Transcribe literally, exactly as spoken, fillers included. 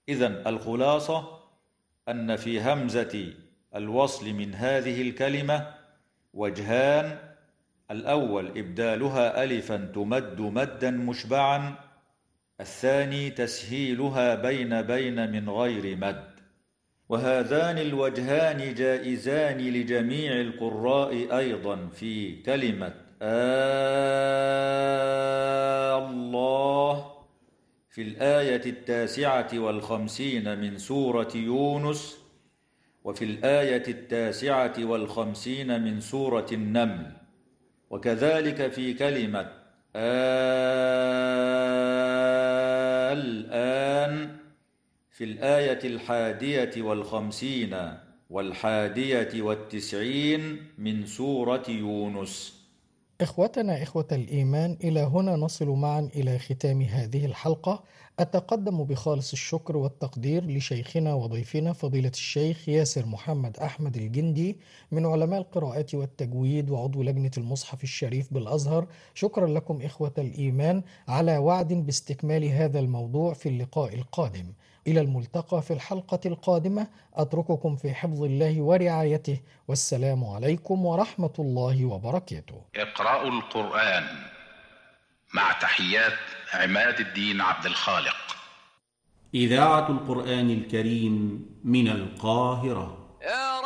إذن الخلاصة أن في همزة الوصل من هذه الكلمة وجهان: الأول إبدالها ألفا تمد مدا مشبعا، الثاني تسهيلها بين بين من غير مد. وهذان الوجهان جائزان لجميع القراء أيضا في كلمة آه الله في الآية التاسعة والخمسين من سورة يونس، وفي الآية التاسعة والخمسين من سورة النمل، وكذلك في كلمة الآن في الآية الحادية والخمسين والحادية والتسعين من سورة يونس. إخوتنا إخوة الإيمان، إلى هنا نصل معا إلى ختام هذه الحلقة. أتقدم بخالص الشكر والتقدير لشيخنا وضيفنا فضيلة الشيخ ياسر محمد أحمد الجندي من علماء القراءات والتجويد وعضو لجنة المصحف الشريف بالأزهر. شكرا لكم إخوة الإيمان، على وعد باستكمال هذا الموضوع في اللقاء القادم. إلى الملتقى في الحلقة القادمة، أترككم في حفظ الله ورعايته، والسلام عليكم ورحمة الله وبركاته. اقرأوا القرآن مع تحيات عماد الدين عبد الخالق. إذاعة القرآن الكريم من القاهرة.